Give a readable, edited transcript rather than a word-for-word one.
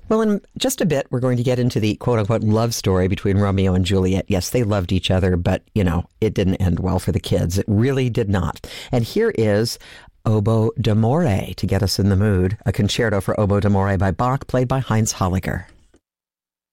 Well, in just a bit, we're going to get into the quote-unquote love story between Romeo and Juliet. Yes, they loved each other, but, it didn't end well for the kids. It really did not. And here is Oboe d'Amore to get us in the mood, a concerto for Oboe d'Amore by Bach, played by Heinz Holliger.